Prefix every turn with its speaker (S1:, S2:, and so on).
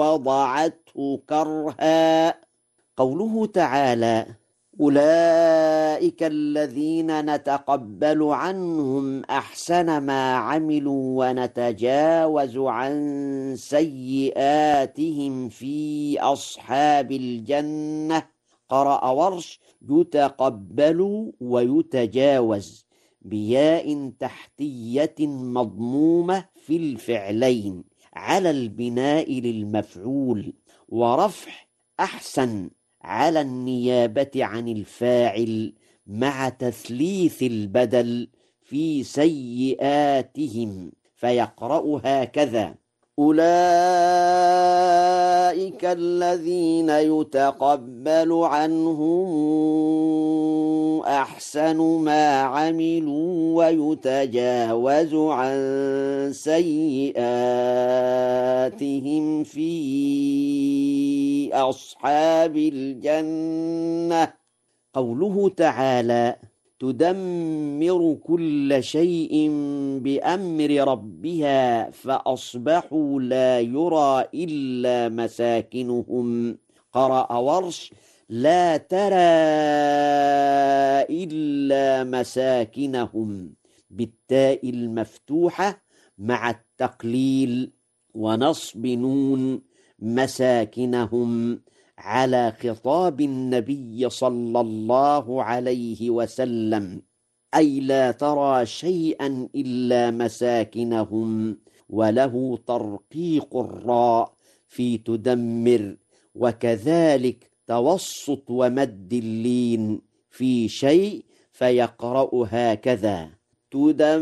S1: وضعته كرها. قوله تعالى: أولئك الذين نتقبل عنهم أحسن ما عملوا ونتجاوز عن سيئاتهم في أصحاب الجنة. قرأ ورش: يتقبل ويتجاوز بياء تحتية مضمومة في الفعلين على البناء للمفعول، ورفع أحسن على النيابة عن الفاعل مع تثليث البدل في سيئاتهم، فيقرأ هكذا: أولئك الذين يتقبل عنهم أحسن ما عملوا ويتجاوز عن سيئاتهم في أصحاب الجنة. قوله تعالى: تدمر كل شيء بأمر ربها فأصبحوا لا يرى إلا مساكنهم. قرأ ورش: لا ترى إلا مساكنهم بالتاء المفتوحة مع التقليل ونصب نون مساكنهم على خطاب النبي صلى الله عليه وسلم، أي لا ترى شيئا إلا مساكنهم، وله ترقيق الراء في تدمر، وكذلك توسط ومد اللين في شيء، فيقرأ هكذا: تدمر